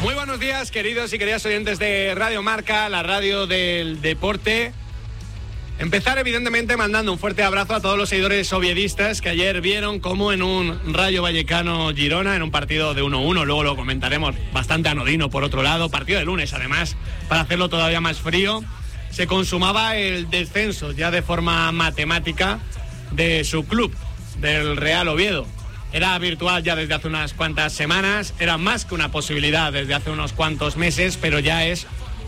Muy buenos días, queridos y queridas oyentes de Radio Marca, la radio del deporte. Empezar, evidentemente, mandando un fuerte abrazo a todos los seguidores oviedistas que ayer vieron cómo en un Rayo Vallecano-Girona, en un partido de 1-1, luego lo comentaremos, bastante anodino por otro lado, partido de lunes además, para hacerlo todavía más frío, se consumaba el descenso ya de forma matemática de su club, del Real Oviedo. Era virtual ya desde hace unas cuantas semanas, era más que una posibilidad desde hace unos cuantos meses, pero ya es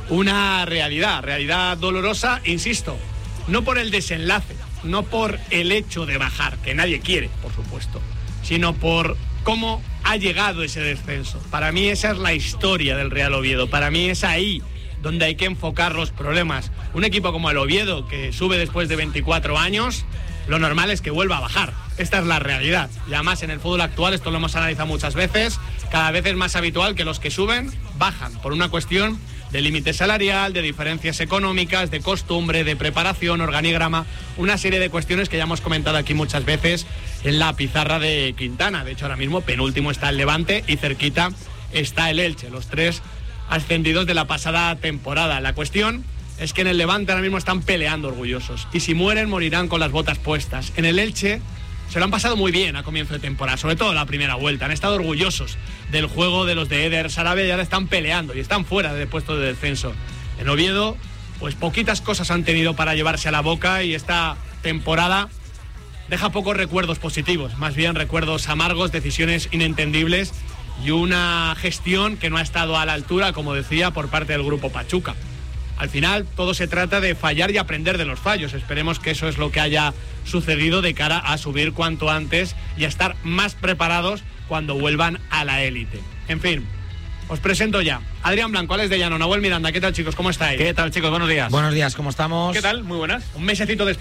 una realidad dolorosa, insisto, no por el desenlace, no por el hecho de bajar, que nadie quiere, por supuesto, sino por cómo ha llegado ese descenso. Para mí esa es la historia del Real Oviedo, para mí es ahí donde hay que enfocar los problemas. Un equipo como el Oviedo, que sube después de 24 años, lo normal es que vuelva a bajar. Esta es la realidad. Y además en el fútbol actual, esto lo hemos analizado muchas veces, cada vez es más habitual que los que suben bajan por una cuestión de límite salarial, de diferencias económicas, de costumbre, de preparación, organigrama, una serie de cuestiones que ya hemos comentado aquí muchas veces en la pizarra de Quintana. De hecho, ahora mismo penúltimo está el Levante y cerquita está el Elche, los tres ascendidos de la pasada temporada. La cuestión es que en el Levante ahora mismo están peleando orgullosos y si mueren morirán con las botas puestas. En el Elche se lo han pasado muy bien a comienzo de temporada, sobre todo la primera vuelta. Han estado orgullosos del juego de los de Eder Sarabia y ahora están peleando y están fuera del puesto de descenso. En Oviedo, pues poquitas cosas han tenido para llevarse a la boca y esta temporada deja pocos recuerdos positivos, más bien recuerdos amargos, decisiones inentendibles y una gestión que no ha estado a la altura, como decía, por parte del Grupo Pachuca. Al final todo se trata de fallar y aprender de los fallos. Esperemos que eso es lo que haya sucedido de cara a subir cuanto antes y a estar más preparados cuando vuelvan a la élite. En fin, os presento ya Adrián Blanco, Alex de Llano, Nahuel Miranda. ¿Qué tal, chicos? ¿Cómo estáis? ¿Qué tal, chicos? Buenos días. Buenos días, ¿cómo estamos? ¿Qué tal? Muy buenas. Un mesecito después